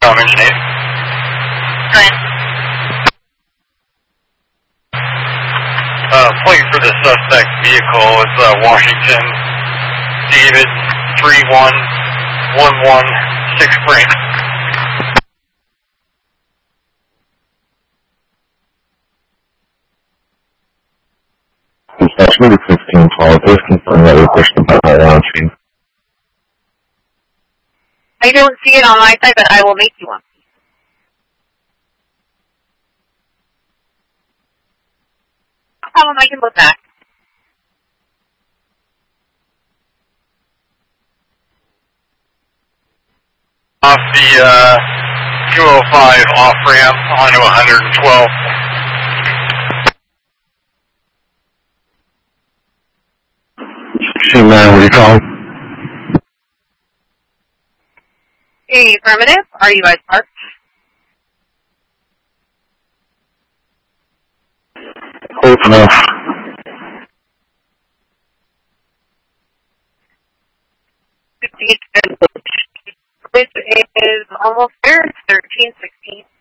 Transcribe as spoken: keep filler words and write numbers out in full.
Um, engine eight. Go ahead. Uh, plate for the suspect vehicle is uh, Washington, David, three one one one six Frank. Dispatch number fifteen twelve, please confirm that we pushed the button around scene. I don't see it on my side, but I will make you one. No problem, I can look back. Off the uh, two oh five off ramp onto one twelve. sixteen nine, what are you calling? Hey, affirmative. Are you guys parked? Close enough. Which is almost there. It's thirteen sixteen.